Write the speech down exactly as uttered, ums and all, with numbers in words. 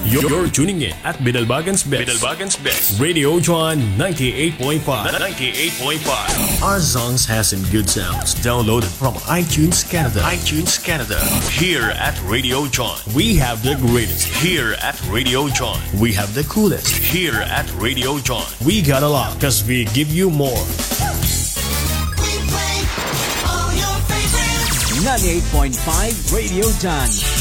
You're, you're tuning in at Bidalbagan's Best. Bidalbagan's Best. Radio John ninety-eight point five. ninety-eight point five. Our songs has some good sounds. Downloaded from iTunes Canada. iTunes Canada. Here at Radio John, we have the greatest. Here at Radio John, we have the coolest. Here at Radio John, we got a lot because we give you more. ninety-eight point five Radio John.